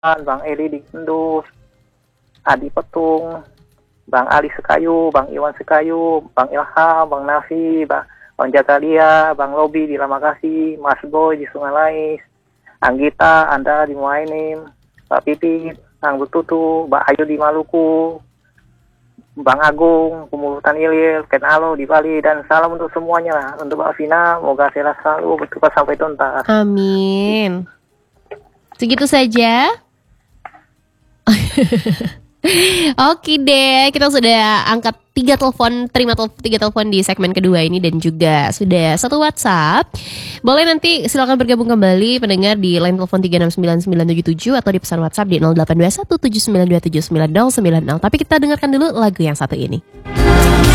Bang Eli di Kendus, Adi Petung, Bang Ali Sekayu, Bang Iwan Sekayu, Bang Ilham, Bang Nafi, Bang Jakalia, Bang Robi di Lamakasi, Mas Boy di Sungai Lais, Anggita, Anda di Muainim, Pak Pipit, Bang Bututu, Mbak Ayu di Maluku, Bang Agung, Pemulutan Ilir, Ken Alo di Bali, dan salam untuk semuanya lah. Untuk Mbak Vina, moga sehat selalu, bertugas sampai tuntas. Amin. Segitu saja. Oke deh, kita sudah angkat 3 telepon, terima 3 telepon di segmen kedua ini dan juga sudah 1 WhatsApp. Boleh nanti silakan bergabung kembali pendengar di line telepon 3699977 atau di pesan WhatsApp di 082179279090. Tapi kita dengarkan dulu lagu yang satu ini.